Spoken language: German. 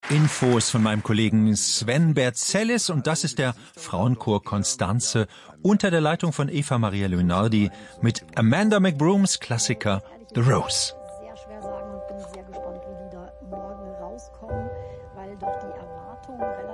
Infos von meinem Kollegen Sven Berzellis und das ist der Frauenchor Konstanze unter der Leitung von Eva Maria Leonardi mit Amanda McBrooms Klassiker The Rose. Sehr schwer sagen und bin sehr gespannt, wie die da morgen rauskommen, weil doch die Erwartungen